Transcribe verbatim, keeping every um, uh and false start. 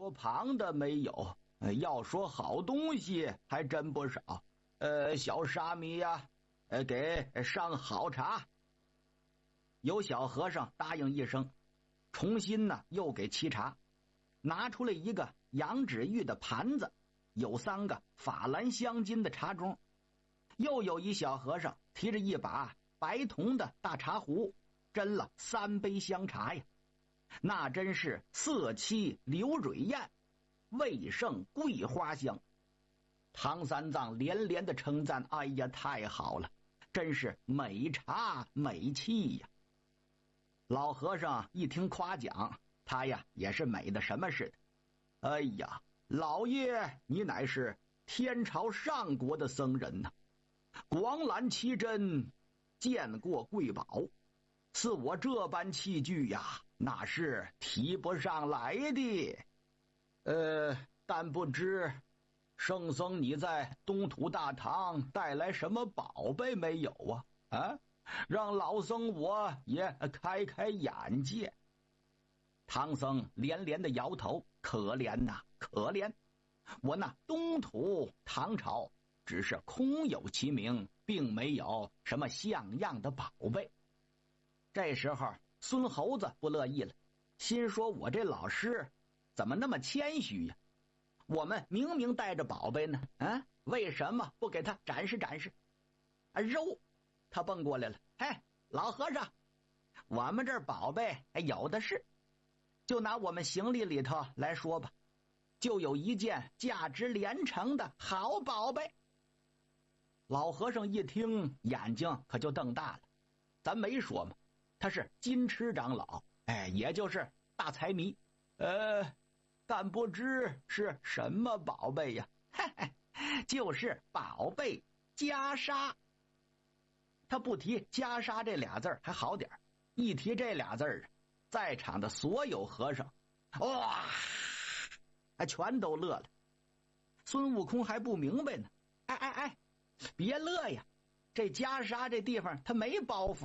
说旁的没有，要说好东西还真不少。呃，小沙弥呀，呃，给上好茶。有小和尚答应一声，重新呢又给沏茶，拿出来一个羊脂玉的盘子，有三个法兰镶金的茶盅，又有一小和尚提着一把白铜的大茶壶，斟了三杯香茶呀，那真是色凄流蕊艳，味胜桂花香。唐三藏连连的称赞：哎呀，太好了，真是美茶美器呀！老和尚一听夸奖，他呀也是美的什么似的。哎呀，老爷你乃是天朝上国的僧人呐、啊，广览奇珍，见过贵宝，似我这般器具呀，那是提不上来的。呃，但不知圣僧你在东土大唐带来什么宝贝没有啊？啊，让老僧我也开开眼界。唐僧连连的摇头，可怜呐、啊，可怜！我那东土唐朝只是空有其名，并没有什么像样的宝贝。这时候孙猴子不乐意了，心说我这老师怎么那么谦虚呀？我们明明带着宝贝呢，啊，为什么不给他展示展示？啊，肉！他蹦过来了，嘿，老和尚，我们这儿宝贝有的是，就拿我们行李里头来说吧，就有一件价值连城的好宝贝。老和尚一听，眼睛可就瞪大了。咱没说嘛，他是金痴长老，哎，也就是大财迷。呃。但不知是什么宝贝呀？嘿嘿，就是宝贝袈裟。他不提袈裟这俩字儿还好点儿，一提这俩字儿，在场的所有和尚，哇，还全都乐了。孙悟空还不明白呢，哎哎哎，别乐呀，这袈裟这地方他没包袱。